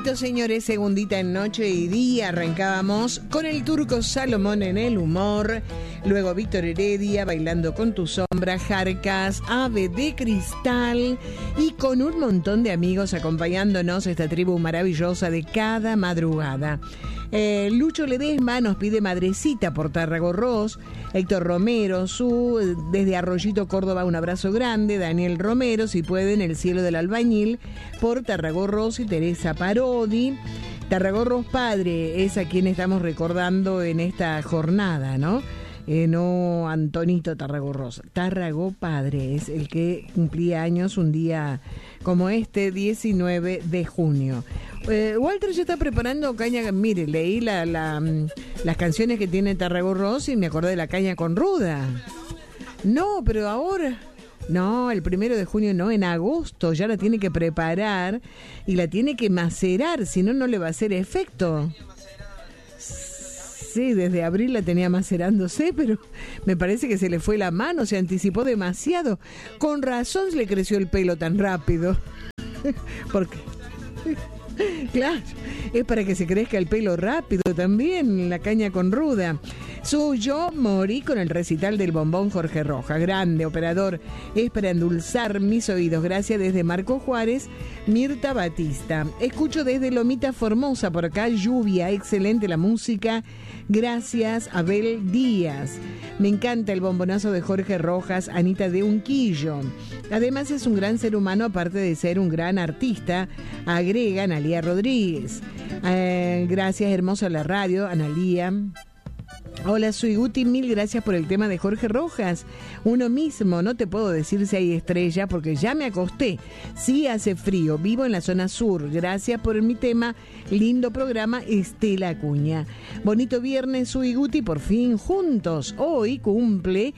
Listo, señores, segundita en noche y día. Arrancábamos con el Turco Salomón en el humor. Luego Víctor Heredia, Bailando con tu sombra, Jarcas, Ave de Cristal. Y con un montón de amigos acompañándonos, esta tribu maravillosa de cada madrugada. Lucho Ledesma nos pide Madrecita por Tarragorros. Héctor Romero, desde Arroyito, Córdoba, un abrazo grande. Daniel Romero, si pueden, El cielo del albañil por Tarragorros. Y Teresa Parodi. Tarragorros padre es a quien estamos recordando en esta jornada, ¿no? No Antonito Tarragorros. Tarragó padre es el que cumplía años un día como este, 19 de junio. Walter ya está preparando caña. Mire, leí las canciones que tiene Tarragorros y me acordé de la caña con ruda. No, pero ahora... No, el 1 de junio no, en agosto ya la tiene que preparar y la tiene que macerar, si no, no le va a hacer efecto. Sí, desde abril la tenía macerándose, pero me parece que se le fue la mano, se anticipó demasiado. Con razón le creció el pelo tan rápido. Porque... Claro, es para que se crezca el pelo rápido también, la caña con ruda. Yo morí con el recital del bombón Jorge Rojas. Grande operador, es para endulzar mis oídos. Gracias desde Marco Juárez, Mirta Batista. Escucho desde Lomita Formosa, por acá lluvia, excelente la música. Gracias, Abel Díaz. Me encanta el bombonazo de Jorge Rojas, Anita de Unquillo. Además es un gran ser humano, aparte de ser un gran artista, agrega Analía Rodríguez. Gracias, hermosa la radio, Analía. Hola, soy Guti, mil gracias por el tema de Jorge Rojas. Uno mismo, no te puedo decir si hay estrella porque ya me acosté. Sí hace frío, vivo en la zona sur. Gracias por mi tema, lindo programa, Estela Acuña. Bonito viernes, soy Guti, por fin juntos. Hoy cumple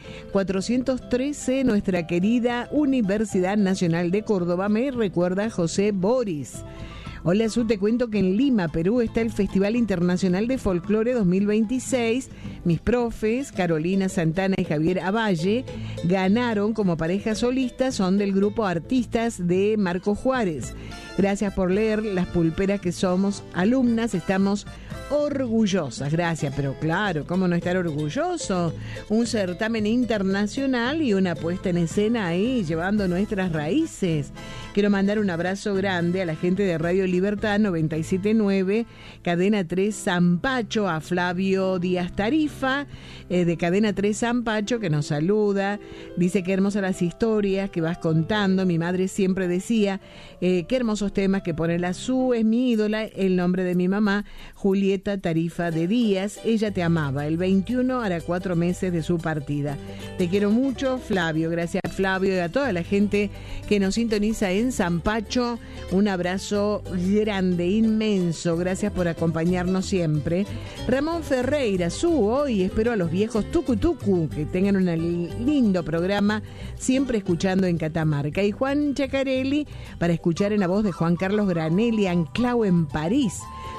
413 nuestra querida Universidad Nacional de Córdoba, me recuerda José Boris. Hola, te cuento que en Lima, Perú, está el Festival Internacional de Folclore 2026. Mis profes, Carolina Santana y Javier Avalle, ganaron como pareja solista, son del grupo Artistas de Marco Juárez. Gracias por leer, las pulperas que somos alumnas, estamos orgullosas. Gracias, pero claro, ¿cómo no estar orgulloso? Un certamen internacional y una puesta en escena ahí, llevando nuestras raíces. Quiero mandar un abrazo grande a la gente de Radio Libertad 97.9, Cadena 3 Zampacho, a Flavio Díaz Tarifa, de Cadena 3 Zampacho, que nos saluda. Dice que hermosas las historias que vas contando. Mi madre siempre decía, qué hermosos temas que pone la Su, es mi ídola, el nombre de mi mamá, Julieta Tarifa de Díaz. Ella te amaba. El 21 hará 4 meses de su partida. Te quiero mucho, Flavio. Gracias, Flavio, y a toda la gente que nos sintoniza en Zampacho. Un abrazo grande, inmenso. Gracias por acompañarnos siempre. Ramón Ferreira, hoy espero a los viejos Tucu Tucu que tengan un lindo programa, siempre escuchando en Catamarca. Y Juan Chacarelli, para escuchar en la voz de Juan Carlos Granelli, anclado en París.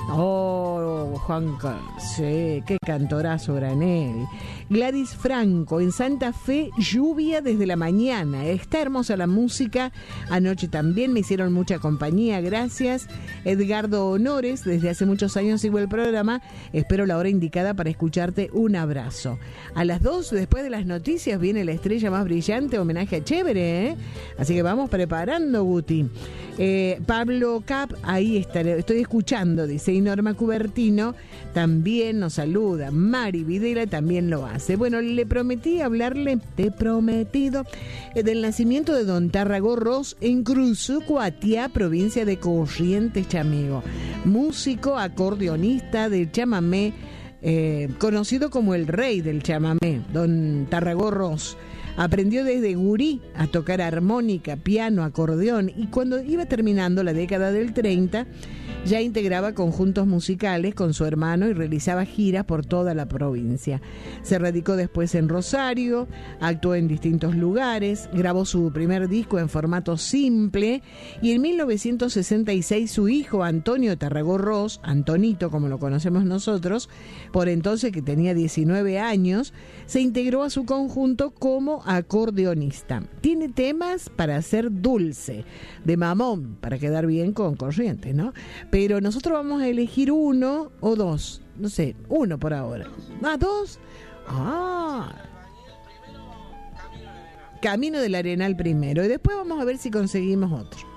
Oh, Juan Carlos, sí, qué cantorazo Granelli. Gladys Franco, en Santa Fe, lluvia desde la mañana. Está hermosa la música. Anoche también me hicieron mucha compañía, gracias. Edgardo Honores, desde hace muchos años sigo el programa. Espero la hora indicada para escucharte. Un abrazo. A las 2, después de las noticias, viene la estrella más brillante, homenaje a Chévere, ¿eh? Así que vamos preparando, Guti. Pablo Cap, ahí estaré, estoy escuchando, dice. Y Norma Cubertino también nos saluda. Mari Videla también lo hace. Bueno, le prometí hablarle, te he prometido, del nacimiento de don Tarragorros en Cruzucuatiá, provincia de Corrientes, Chamigo. Músico, acordeonista del chamamé, conocido como el rey del chamamé, don Tarragorros. Aprendió desde gurí a tocar armónica, piano, acordeón, y cuando iba terminando la década del 30 ya integraba conjuntos musicales con su hermano y realizaba giras por toda la provincia. Se radicó después en Rosario, actuó en distintos lugares, grabó su primer disco en formato simple y en 1966 su hijo Antonio Tarragorros, Antonito como lo conocemos nosotros, por entonces que tenía 19 años, se integró a su conjunto como acordeonista. Tiene temas para hacer dulce, de mamón, para quedar bien con Corrientes, ¿no? pero nosotros vamos a elegir uno o dos, no sé, uno por ahora. ¿Dos? Camino del Arenal primero, y después vamos a ver si conseguimos otro.